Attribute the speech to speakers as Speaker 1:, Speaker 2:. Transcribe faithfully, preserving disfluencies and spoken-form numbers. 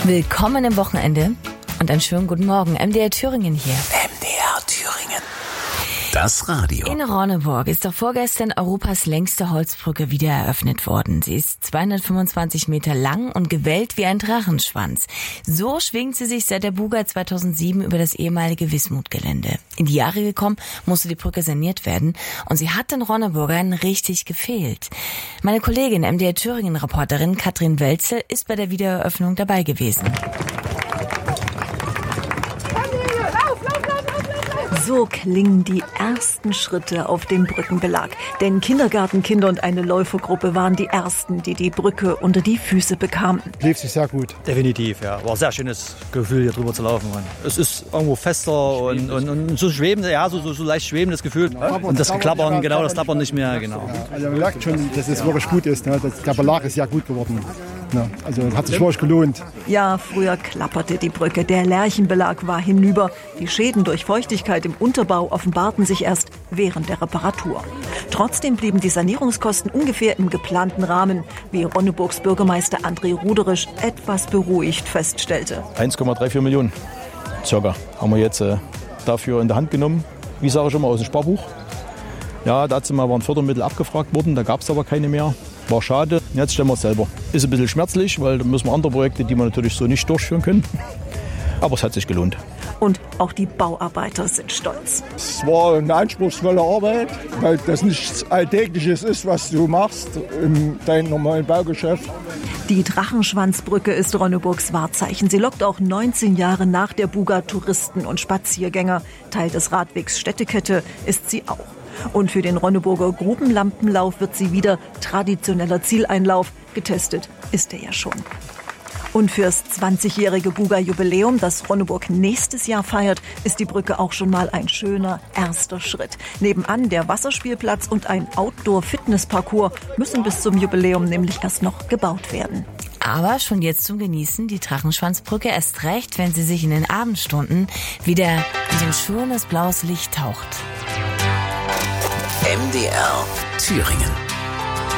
Speaker 1: Willkommen im Wochenende und einen schönen guten Morgen. M D R Thüringen hier.
Speaker 2: M D R Thüringen. Das Radio.
Speaker 1: In Ronneburg ist doch vorgestern Europas längste Holzbrücke wieder eröffnet worden. Sie ist zweihundertfünfundzwanzig Meter lang und gewellt wie ein Drachenschwanz. So schwingt sie sich seit der Buga zweitausendsieben über das ehemalige Wismut-Gelände. In die Jahre gekommen, musste die Brücke saniert werden und sie hat den Ronneburgern richtig gefehlt. Meine Kollegin, M D R Thüringen-Reporterin Katrin Welzel, ist bei der Wiedereröffnung dabei gewesen.
Speaker 3: So klingen die ersten Schritte auf dem Brückenbelag. Denn Kindergartenkinder und eine Läufergruppe waren die ersten, die die Brücke unter die Füße bekamen.
Speaker 4: Lief sich sehr gut.
Speaker 5: Definitiv, ja. War ein sehr schönes Gefühl, hier drüber zu laufen. Es ist irgendwo fester und, und, und so schwebend, ja, so, so, so leicht schwebendes Gefühl. Ja, und das Klappern, genau, das Klappern nicht mehr, genau.
Speaker 4: Also man merkt schon, dass es wirklich gut ist. Ne? Der Belag ist ja gut geworden. Ja, also hat sich wirklich gelohnt.
Speaker 3: Ja, früher klapperte die Brücke. Der Lärchenbelag war hinüber. Die Schäden durch Feuchtigkeit im Unterbau offenbarten sich erst während der Reparatur. Trotzdem blieben die Sanierungskosten ungefähr im geplanten Rahmen, wie Ronneburgs Bürgermeister André Ruderisch etwas beruhigt feststellte.
Speaker 6: eins Komma vierunddreißig Millionen circa haben wir jetzt äh, dafür in der Hand genommen. Wie sage ich schon mal, aus dem Sparbuch. Ja, dazu mal waren Fördermittel abgefragt worden, da gab es aber keine mehr. War schade. Jetzt stellen wir es selber. Ist ein bisschen schmerzlich, weil da müssen wir andere Projekte, die wir natürlich so nicht durchführen können. Aber es hat sich gelohnt.
Speaker 3: Und auch die Bauarbeiter sind stolz.
Speaker 4: Es war eine anspruchsvolle Arbeit, weil das nichts Alltägliches ist, was du machst in deinem normalen Baugeschäft.
Speaker 3: Die Drachenschwanzbrücke ist Ronneburgs Wahrzeichen. Sie lockt auch neunzehn Jahre nach der Buga Touristen und Spaziergänger. Teil des Radwegs Städtekette ist sie auch. Und für den Ronneburger Grubenlampenlauf wird sie wieder traditioneller Zieleinlauf. Getestet ist er ja schon. Und fürs zwanzigjährige Buga-Jubiläum, das Ronneburg nächstes Jahr feiert, ist die Brücke auch schon mal ein schöner erster Schritt. Nebenan der Wasserspielplatz und ein Outdoor-Fitness-Parcours müssen bis zum Jubiläum nämlich erst noch gebaut werden.
Speaker 1: Aber schon jetzt zum Genießen die Drachenschwanzbrücke, erst recht, wenn sie sich in den Abendstunden wieder in ein schönes blaues Licht taucht.
Speaker 2: M D R Thüringen.